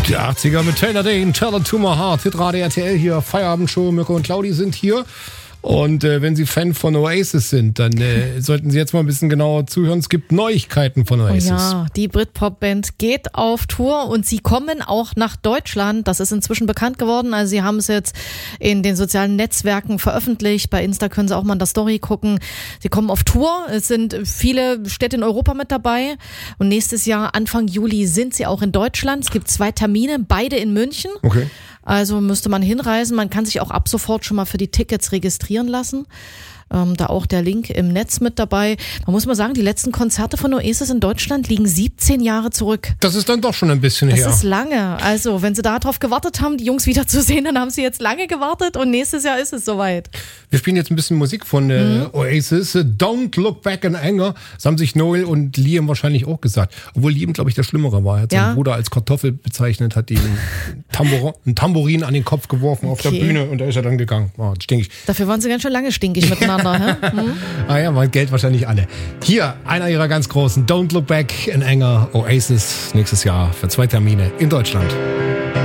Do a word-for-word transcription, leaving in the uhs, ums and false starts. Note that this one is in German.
Die achtziger mit Taylor Dane, Tell It To My Heart, Hitradio R T L hier, Feierabendshow, Mirko und Claudi sind hier. Und äh, wenn Sie Fan von Oasis sind, dann äh, sollten Sie jetzt mal ein bisschen genauer zuhören. Es gibt Neuigkeiten von Oasis. Oh ja, die Britpop-Band geht auf Tour und sie kommen auch nach Deutschland. Das ist inzwischen bekannt geworden. Also sie haben es jetzt in den sozialen Netzwerken veröffentlicht. Bei Insta können Sie auch mal in der Story gucken. Sie kommen auf Tour. Es sind viele Städte in Europa mit dabei. Und nächstes Jahr, Anfang Juli, sind sie auch in Deutschland. Es gibt zwei Termine, beide in München. Okay. Also müsste man hinreisen. Man kann sich auch ab sofort schon mal für die Tickets registrieren lassen. Ähm, da auch der Link im Netz mit dabei. Man muss mal sagen, die letzten Konzerte von Oasis in Deutschland liegen siebzehn Jahre zurück. Das ist dann doch schon ein bisschen das her. Das ist lange. Also wenn Sie darauf gewartet haben, die Jungs wiederzusehen, dann haben Sie jetzt lange gewartet und nächstes Jahr ist es soweit. Wir spielen jetzt ein bisschen Musik von äh, mhm. Oasis. Don't Look Back in Anger. Das haben sich Noel und Liam wahrscheinlich auch gesagt. Obwohl Liam, glaube ich, der Schlimmere war. Er hat ja. seinen Bruder als Kartoffel bezeichnet, hat ihm ein, Tambor- ein Tambourin an den Kopf geworfen okay. auf der Bühne und da ist er dann gegangen. Oh, stinkig. Dafür waren Sie ganz schön lange stinkig miteinander. Hm? Ah ja, man Geld wahrscheinlich alle. Hier, einer ihrer ganz großen, Don't Look Back in Anger, Oasis, nächstes Jahr für zwei Termine in Deutschland.